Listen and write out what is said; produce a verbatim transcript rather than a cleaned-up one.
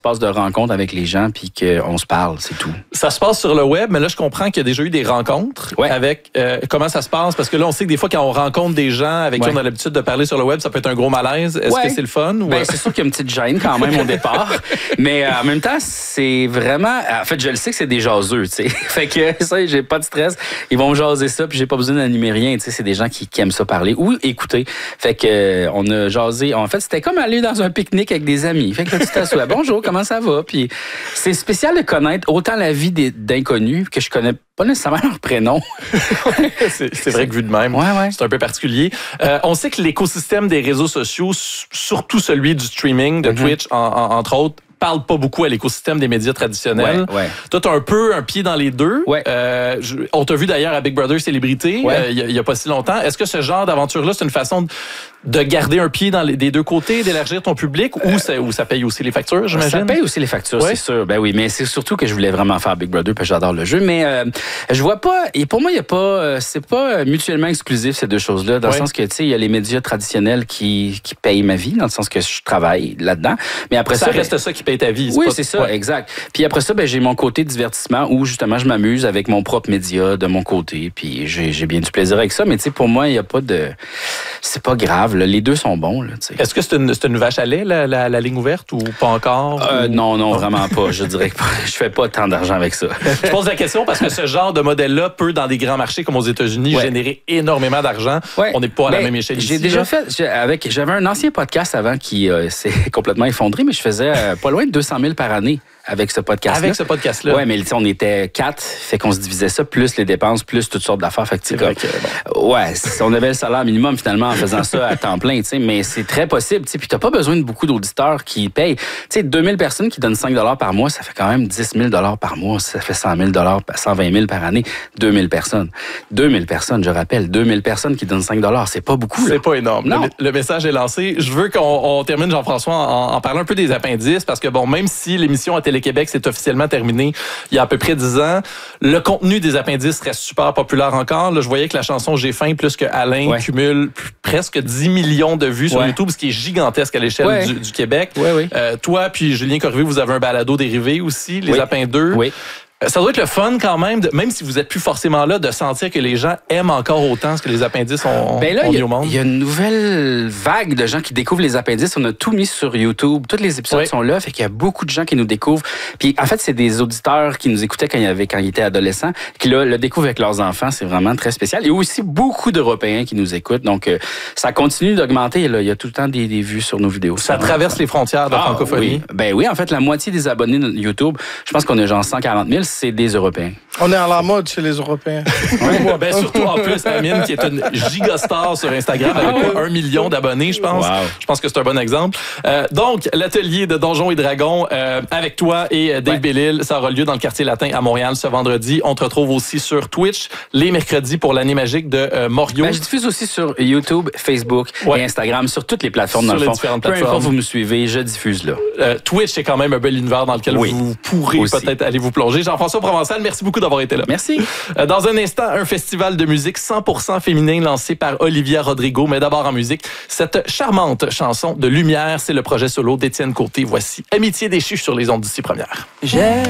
passe de rencontres avec les gens puis qu'on se parle, c'est tout. Ça se passe sur le web, mais là, je comprends qu'il y a déjà eu des rencontres. Ouais. Avec euh, comment ça se passe? Parce que là, on sait que des fois, quand on rencontre des gens avec ouais. qui on a l'habitude de parler sur le web, ça peut être un gros malaise. Est-ce ouais. que c'est le fun? Ou... Ben, c'est sûr qu'il y a une petite gêne quand même au départ. Mais euh, en même temps, c'est vraiment... En fait, je le sais que c'est des jaseux, tu sais. Fait que ça, j'ai pas de stress. Ils vont me jaser ça, puis j'ai pas besoin d'animer rien. Tu sais, c'est des gens qui, qui aiment ça parler ou écouter. Fait que euh, on a jasé. En fait, c'était comme aller dans un pique-nique avec des amis. Fait que là, tu t'assois. Bonjour, comment ça va? Puis c'est spécial de connaître autant la vie des, d'inconnus que je connais pas nécessairement leur prénom. c'est, c'est vrai que vu de même, ouais, ouais. c'est un peu particulier. Euh, on sait que l'écosystème des réseaux sociaux, surtout celui du streaming, de mm-hmm. Twitch, en, en, entre autres, parle pas beaucoup à l'écosystème des médias traditionnels. Ouais, ouais. Toi, tu as un peu un pied dans les deux. Ouais. Euh, je, on t'a vu d'ailleurs à Big Brother Célébrité ouais. euh, il y, y a pas si longtemps. Est-ce que ce genre d'aventure-là, c'est une façon de, de garder un pied dans les des deux côtés, d'élargir ton public, euh, ou, ça, ou ça paye aussi les factures, j'imagine? Ça paye aussi les factures, ouais. c'est sûr. Ben oui, mais c'est surtout que je voulais vraiment faire Big Brother parce que j'adore le jeu. Mais euh, je vois pas... Et pour moi, il y a pas... Euh, c'est pas mutuellement exclusif, ces deux choses-là. Dans ouais. le sens que, tu sais, il y a les médias traditionnels qui, qui payent ma vie, dans le sens que je travaille là-dedans. Mais après ça... Ça reste ça qui paye ta vie. Oui, pas... c'est ça, ouais. exact. Puis après ça, ben, j'ai mon côté divertissement où justement je m'amuse avec mon propre média de mon côté. Puis j'ai, j'ai bien du plaisir avec ça. Mais tu sais, pour moi, il n'y a pas de... C'est pas grave, là. Les deux sont bons. Là, est-ce que c'est une, c'est une vache à lait, la, la, la ligne ouverte, ou pas encore? Euh, ou... Non, non, vraiment pas. Je dirais que je fais pas tant d'argent avec ça. Je pose la question parce que ce genre de modèle-là peut, dans des grands marchés comme aux États-Unis, ouais. générer énormément d'argent. Ouais. On n'est pas à ben, la même échelle j'ai ici. Déjà là. fait, j'ai, avec, j'avais un ancien podcast avant qui euh, s'est complètement effondré, mais je faisais euh, pas loin de deux cent mille par année. Avec ce podcast-là. Avec ce podcast-là. Oui, mais on était quatre, fait qu'on se divisait ça, plus les dépenses, plus toutes sortes d'affaires. Fait que, c'est vrai que, bon. Ouais, on avait le salaire minimum finalement en faisant ça à temps plein, tu sais, mais c'est très possible, tu sais, puis t'as pas besoin de beaucoup d'auditeurs qui payent. Tu sais, deux mille personnes qui donnent cinq dollars par mois, ça fait quand même dix mille dollars par mois, ça fait cent mille dollars, cent vingt mille par année, deux mille personnes. deux mille personnes, je rappelle, deux mille personnes qui donnent cinq dollars, c'est pas beaucoup. C'est là. pas énorme. Non. Le, le message est lancé. Je veux qu'on on termine, Jean-François, en, en parlant un peu des appendices, parce que bon, même si l'émission à Télé-Québec s'est officiellement terminé il y a à peu près dix ans. Le contenu des appendices reste super populaire encore. Là, je voyais que la chanson J'ai faim plus que Alain ouais. cumule p- presque dix millions de vues sur ouais. YouTube, ce qui est gigantesque à l'échelle ouais. du, du Québec. Ouais, ouais. Euh, toi puis Julien Corriveau, vous avez un balado dérivé aussi, Les oui. Appins deux. Oui. Ça doit être le fun quand même, de, même si vous êtes plus forcément là, de sentir que les gens aiment encore autant ce que les appendices ont, ben là, ont mis a, au monde. Il y a une nouvelle vague de gens qui découvrent les appendices. On a tout mis sur YouTube. Tous les épisodes oui. sont là. Fait qu'il y a beaucoup de gens qui nous découvrent. Puis en fait, c'est des auditeurs qui nous écoutaient quand il y avait, quand ils étaient adolescents, qui là, le découvrent avec leurs enfants. C'est vraiment très spécial. Il y a aussi beaucoup d'Européens qui nous écoutent. Donc, euh, ça continue d'augmenter. Là. Il y a tout le temps des, des vues sur nos vidéos. Ça traverse les frontières de la ah, francophonie. Oui. Ben oui, en fait, la moitié des abonnés de YouTube, je pense qu'on a genre cent quarante mille, c'est des Européens. On est à la mode chez les Européens. Ouais, ben surtout en plus, Amine, qui est une gigastar sur Instagram avec un million d'abonnés, je pense. Wow. Je pense que c'est un bon exemple. Euh, donc, l'atelier de Donjons et Dragons euh, avec toi et Dave ouais. Bellil, ça aura lieu dans le quartier latin à Montréal ce vendredi. On te retrouve aussi sur Twitch les mercredis pour l'année magique de euh, Morio. Ben, je diffuse aussi sur YouTube, Facebook ouais. et Instagram, sur toutes les plateformes sur dans les le fond. différentes Peu plateformes. importe vous me suivez, je diffuse là. Euh, Twitch, c'est quand même un bel univers dans lequel oui. vous pourrez aussi. Peut-être aller vous plonger. Jean-François Provençal, merci beaucoup d'avoir été là. Merci. Euh, dans un instant, un festival de musique cent pour cent féminin lancé par Olivia Rodrigo. Mais d'abord en musique, cette charmante chanson de Lumière, c'est le projet solo d'Étienne Côté. Voici Amitié déchue sur les ondes d'ici première. J'ai